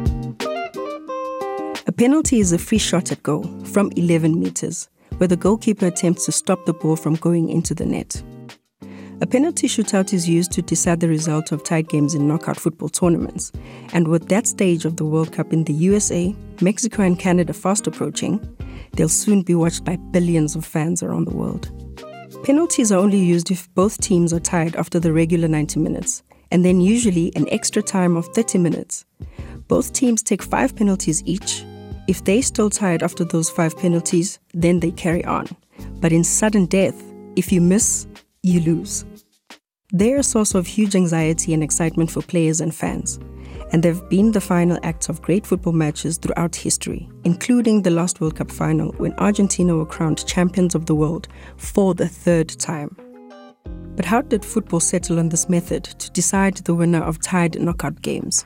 A penalty is a free shot at goal from eleven meters, where the goalkeeper attempts to stop the ball from going into the net. A penalty shootout is used to decide the result of tied games in knockout football tournaments. And with that stage of the World Cup in the U S A, Mexico and Canada fast approaching, they'll soon be watched by billions of fans around the world. Penalties are only used if both teams are tied after the regular ninety minutes, and then usually an extra time of thirty minutes. Both teams take five penalties each. If they're still tied after those five penalties, then they carry on. But in sudden death, if you miss, you lose. They're a source of huge anxiety and excitement for players and fans, and they've been the final acts of great football matches throughout history, including the last World Cup final when Argentina were crowned champions of the world for the third time. But how did football settle on this method to decide the winner of tied knockout games?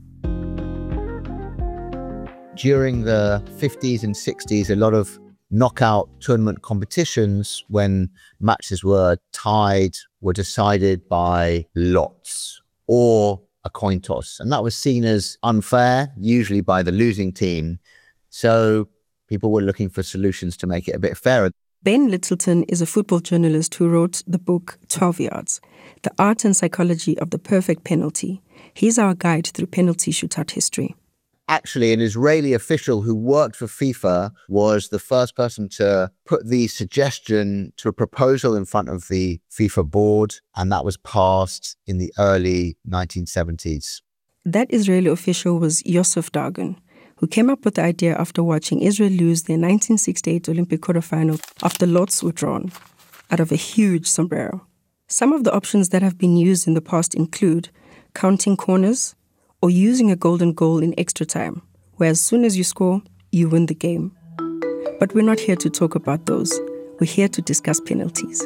During the fifties and sixties, a lot of knockout tournament competitions, when matches were tied, were decided by lots or a coin toss. And that was seen as unfair, usually by the losing team. So people were looking for solutions to make it a bit fairer. Ben Littleton is a football journalist who wrote the book twelve yards, The Art and Psychology of the Perfect Penalty. He's our guide through penalty shootout history. Actually, an Israeli official who worked for FIFA was the first person to put the suggestion to a proposal in front of the FIFA board, and that was passed in the early nineteen seventies. That Israeli official was Yosef Dagon, who came up with the idea after watching Israel lose their nineteen sixty-eight Olympic quarterfinal after lots were drawn out of a huge sombrero. Some of the options that have been used in the past include counting corners, or using a golden goal in extra time, where as soon as you score, you win the game. But we're not here to talk about those. We're here to discuss penalties.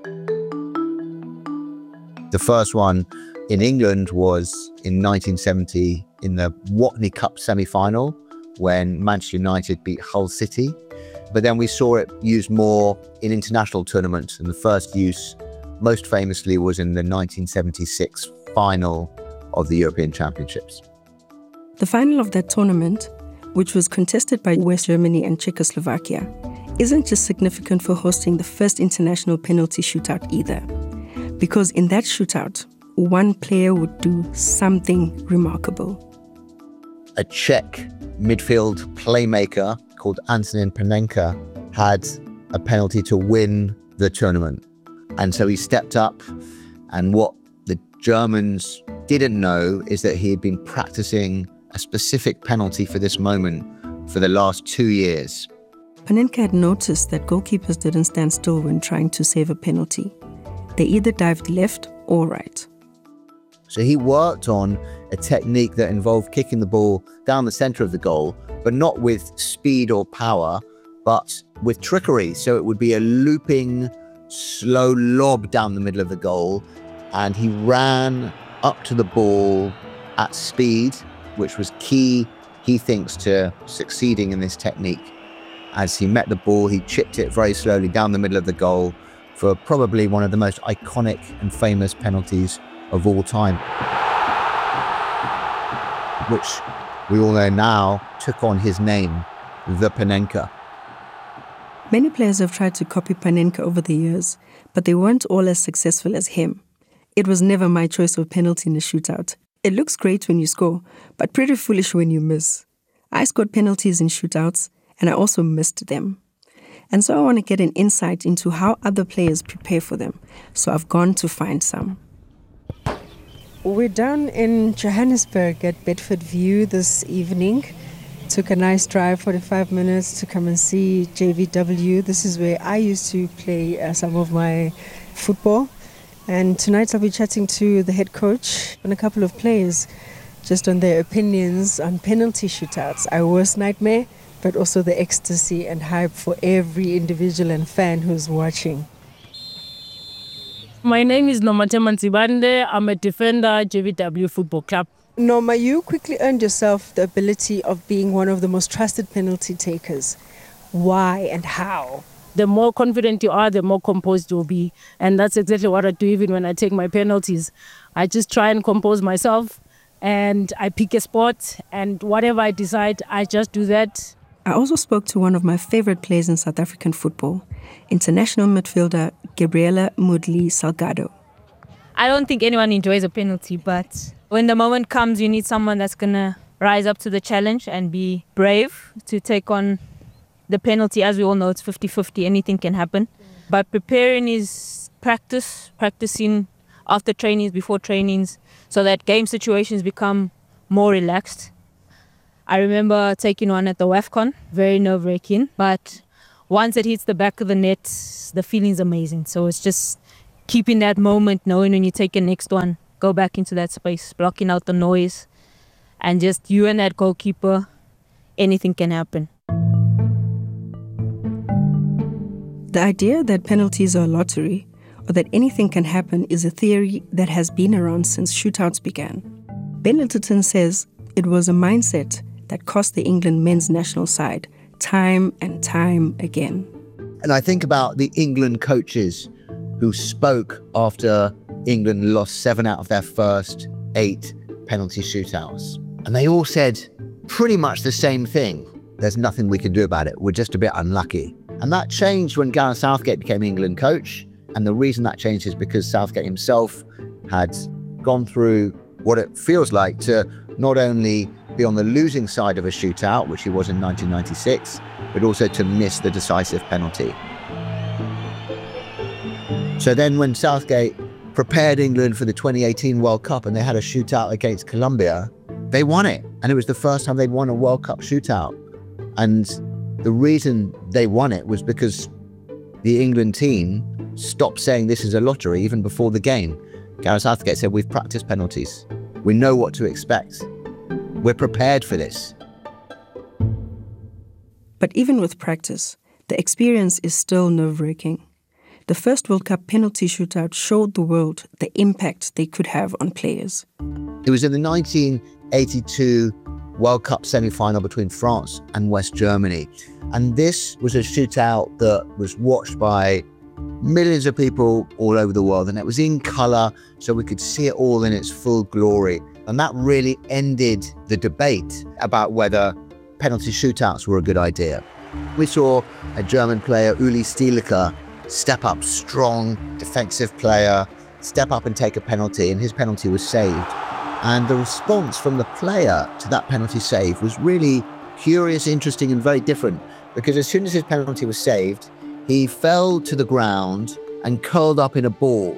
The first one in England was in nineteen seventy in the Watney Cup semi-final, when Manchester United beat Hull City. But then we saw it used more in international tournaments, and the first use, most famously, was in the nineteen seventy-six final of the European Championships. The final of that tournament, which was contested by West Germany and Czechoslovakia, isn't just significant for hosting the first international penalty shootout either. Because in that shootout, one player would do something remarkable. A Czech midfield playmaker called Antonín Panenka had a penalty to win the tournament. And so he stepped up, and what the Germans didn't know is that he had been practicing a specific penalty for this moment for the last two years. Panenka had noticed that goalkeepers didn't stand still when trying to save a penalty. They either dived left or right. So he worked on a technique that involved kicking the ball down the center of the goal, but not with speed or power, but with trickery. So it would be a looping, slow lob down the middle of the goal. And he ran up to the ball at speed, which was key, he thinks, to succeeding in this technique. As he met the ball, he chipped it very slowly down the middle of the goal for probably one of the most iconic and famous penalties of all time, which we all know now took on his name, the Panenka. Many players have tried to copy Panenka over the years, but they weren't all as successful as him. It was never my choice of penalty in a shootout. It looks great when you score, but pretty foolish when you miss. I scored penalties in shootouts, and I also missed them. And so I want to get an insight into how other players prepare for them. So I've gone to find some. We're down in Johannesburg at Bedford View this evening. Took a nice drive, forty-five minutes, to come and see J V W. This is where I used to play uh, some of my football. And tonight I'll be chatting to the head coach and a couple of players just on their opinions on penalty shootouts. Our worst nightmare, but also the ecstasy and hype for every individual and fan who's watching. My name is Nomatema Nzibande. I'm a defender, J V W Football Club. Noma, you quickly earned yourself the ability of being one of the most trusted penalty takers. Why and how? the more confident you are, the more composed you'll be. And that's exactly what I do even when I take my penalties. I just try and compose myself and I pick a spot and whatever I decide, I just do that. I also spoke to one of my favorite players in South African football, international midfielder Gabriela Mudli Salgado. I don't think anyone enjoys a penalty, but when the moment comes, you need someone that's going to rise up to the challenge and be brave to take on the penalty. As we all know, it's fifty-fifty, anything can happen. But preparing is practice, practicing after trainings, before trainings, so that game situations become more relaxed. I remember taking one at the WAFCON, very nerve-wracking, but once it hits the back of the net, the feeling's amazing. So it's just keeping that moment, knowing when you take the next one, go back into that space, blocking out the noise, and just you and that goalkeeper, anything can happen. The idea that penalties are a lottery or that anything can happen is a theory that has been around since shootouts began. Ben Littleton says it was a mindset that cost the England men's national side time and time again. And I think about the England coaches who spoke after England lost seven out of their first eight penalty shootouts. And they all said pretty much the same thing. There's nothing we can do about it. We're just a bit unlucky. And that changed when Gareth Southgate became England coach. And the reason that changed is because Southgate himself had gone through what it feels like to not only be on the losing side of a shootout, which he was in nineteen ninety-six, but also to miss the decisive penalty. So then when Southgate prepared England for the twenty eighteen World Cup and they had a shootout against Colombia, they won it. And it was the first time they'd won a World Cup shootout. And the reason they won it was because the England team stopped saying this is a lottery even before the game. Gareth Southgate said, we've practiced penalties. We know what to expect. We're prepared for this. But even with practice, the experience is still nerve-wracking. The first World Cup penalty shootout showed the world the impact they could have on players. It was in the nineteen eighty-two World Cup semi-final between France and West Germany. And this was a shootout that was watched by millions of people all over the world. And it was in colour, so we could see it all in its full glory. And that really ended the debate about whether penalty shootouts were a good idea. We saw a German player, Uli Stielicke, step up, strong, defensive player, step up and take a penalty, and his penalty was saved. And the response from the player to that penalty save was really curious, interesting, and very different, because as soon as his penalty was saved, he fell to the ground and curled up in a ball.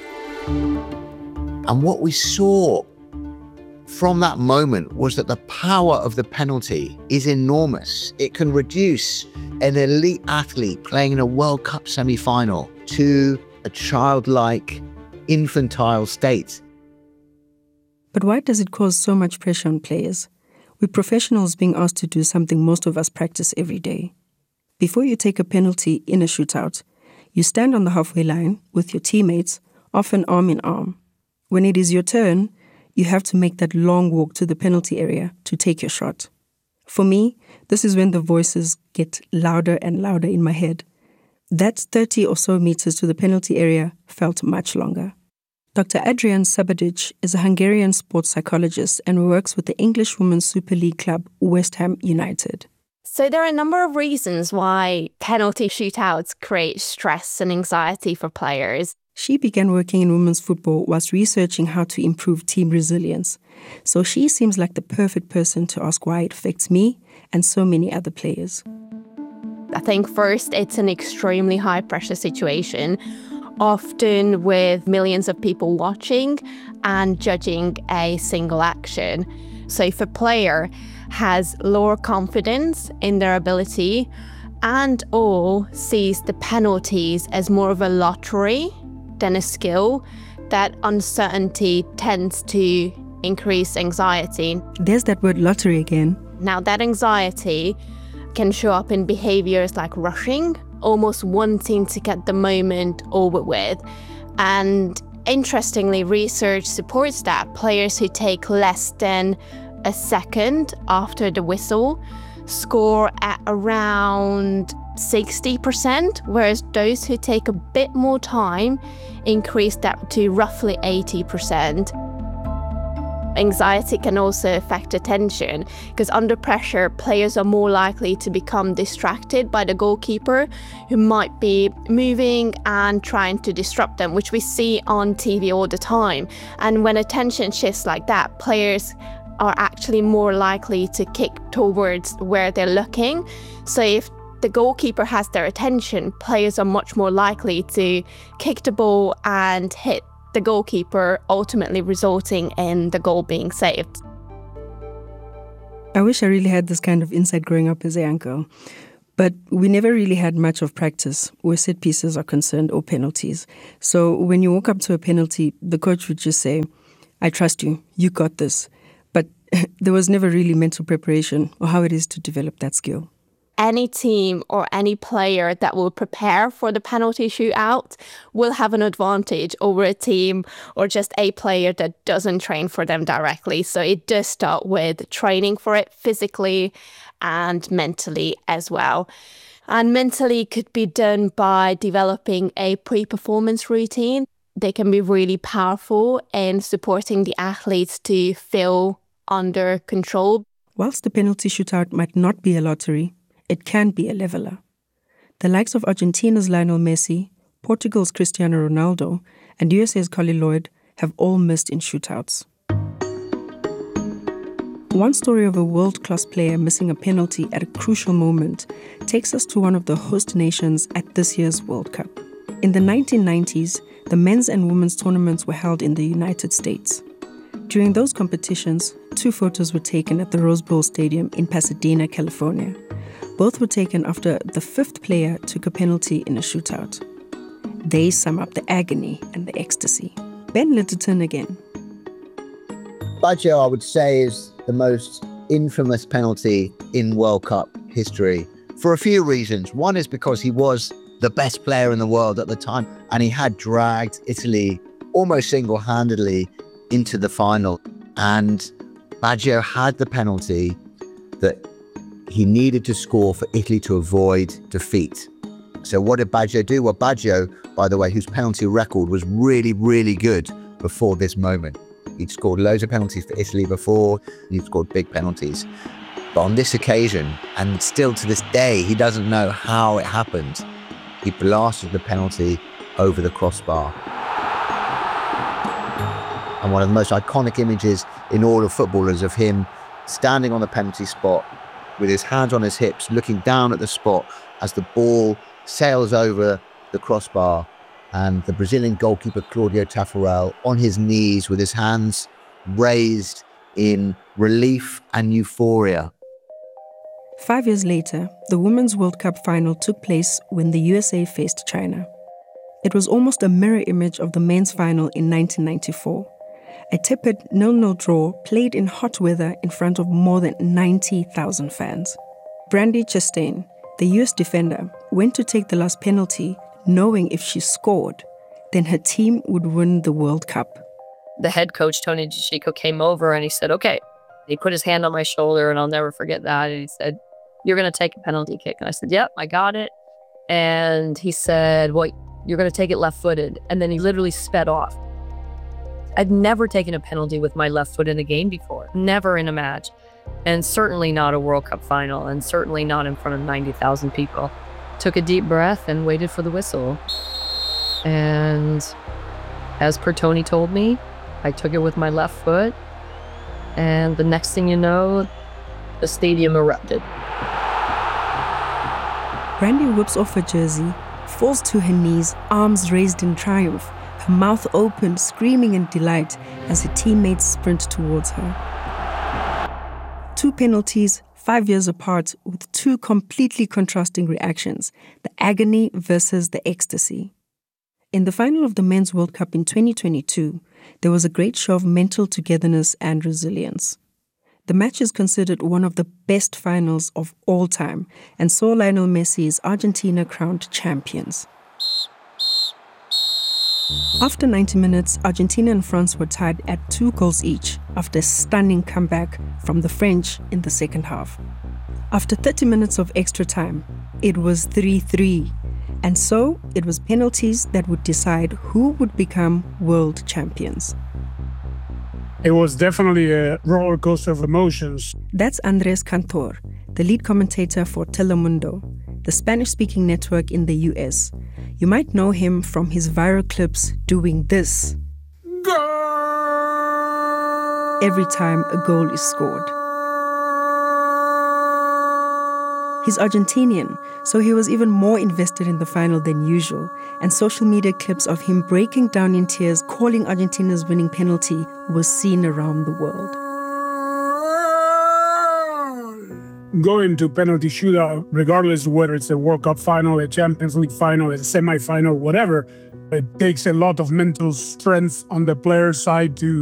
And what we saw from that moment was that the power of the penalty is enormous. It can reduce an elite athlete playing in a World Cup semi-final to a childlike, infantile state. But why does it cause so much pressure on players? We're professionals being asked to do something most of us practice every day. Before you take a penalty in a shootout, you stand on the halfway line with your teammates, often arm in arm. When it is your turn, you have to make that long walk to the penalty area to take your shot. For me, this is when the voices get louder and louder in my head. That thirty or so meters to the penalty area felt much longer. Doctor Adrian Sabadic is a Hungarian sports psychologist and works with the English Women's Super League club West Ham United. So there are a number of reasons why penalty shootouts create stress and anxiety for players. She began working in women's football whilst researching how to improve team resilience. So she seems like the perfect person to ask why it affects me and so many other players. I think first, it's an extremely high pressure situation, often with millions of people watching and judging a single action. So if a player has lower confidence in their ability and or sees the penalties as more of a lottery than a skill, that uncertainty tends to increase anxiety. There's that word lottery again. Now that anxiety can show up in behaviors like rushing, almost wanting to get the moment over with. And interestingly, research supports that players who take less than a second after the whistle score at around sixty percent, whereas those who take a bit more time increase that to roughly eighty percent. Anxiety can also affect attention, because under pressure, players are more likely to become distracted by the goalkeeper, who might be moving and trying to disrupt them, which we see on T V all the time. And when attention shifts like that, players are actually more likely to kick towards where they're looking. So if the goalkeeper has their attention, players are much more likely to kick the ball and hit the goalkeeper, ultimately resulting in the goal being saved. I wish I really had this kind of insight growing up as a young girl. But we never really had much of practice where set pieces are concerned or penalties. So when you walk up to a penalty, the coach would just say, "I trust you, you got this." But there was never really mental preparation or how it is to develop that skill. Any team or any player that will prepare for the penalty shootout will have an advantage over a team or just a player that doesn't train for them directly. So it does start with training for it physically and mentally as well. And mentally could be done by developing a pre-performance routine. They can be really powerful in supporting the athletes to feel under control. Whilst the penalty shootout might not be a lottery, it can be a leveler. The likes of Argentina's Lionel Messi, Portugal's Cristiano Ronaldo, and U S A's Collie Lloyd have all missed in shootouts. One story of a world-class player missing a penalty at a crucial moment takes us to one of the host nations at this year's World Cup. In the nineteen nineties, the men's and women's tournaments were held in the United States. During those competitions, two photos were taken at the Rose Bowl Stadium in Pasadena, California. Both were taken after the fifth player took a penalty in a shootout. They sum up the agony and the ecstasy. Ben Litterton again. Baggio, I would say, is the most infamous penalty in World Cup history for a few reasons. One is because he was the best player in the world at the time, and he had dragged Italy almost single-handedly into the final. And Baggio had the penalty that he needed to score for Italy to avoid defeat. So what did Baggio do? Well, Baggio, by the way, whose penalty record was really, really good before this moment. He'd scored loads of penalties for Italy before, he'd scored big penalties. But on this occasion, and still to this day, he doesn't know how it happened. He blasted the penalty over the crossbar. And one of the most iconic images in all of football is of him standing on the penalty spot with his hands on his hips, looking down at the spot as the ball sails over the crossbar, and the Brazilian goalkeeper Claudio Taffarel on his knees with his hands raised in relief and euphoria. Five years later, the Women's World Cup final took place when the U S A faced China. It was almost a mirror image of the men's final in nineteen ninety-four. A tepid nil nil draw played in hot weather in front of more than ninety thousand fans. Brandi Chastain, the U S defender, went to take the last penalty, knowing if she scored, then her team would win the World Cup. The head coach, Tony DeCicco, came over and he said, okay. He put his hand on my shoulder, and I'll never forget that. And he said, you're going to take a penalty kick. And I said, yep, I got it. And he said, well, you're going to take it left-footed. And then he literally sped off. I've never taken a penalty with my left foot in a game before, never in a match, and certainly not a World Cup final, and certainly not in front of ninety thousand people. Took a deep breath and waited for the whistle. And as per Tony told me, I took it with my left foot, and the next thing you know, the stadium erupted. Brandi whips off her jersey, falls to her knees, arms raised in triumph, her mouth open, screaming in delight as her teammates sprint towards her. Two penalties, five years apart, with two completely contrasting reactions, the agony versus the ecstasy. In the final of the Men's World Cup in twenty twenty-two, there was a great show of mental togetherness and resilience. The match is considered one of the best finals of all time and saw Lionel Messi's Argentina crowned champions. After ninety minutes, Argentina and France were tied at two goals each after a stunning comeback from the French in the second half. After thirty minutes of extra time, it was three three. And so it was penalties that would decide who would become world champions. It was definitely a roller coaster of emotions. That's Andres Cantor, the lead commentator for Telemundo, the Spanish-speaking network in the U S. You might know him from his viral clips doing this every time a goal is scored. He's Argentinian, so he was even more invested in the final than usual, and social media clips of him breaking down in tears, calling Argentina's winning penalty, was seen around the world. Going to penalty shootout, regardless of whether it's a World Cup final, a Champions League final, a semi-final, whatever, it takes a lot of mental strength on the player's side to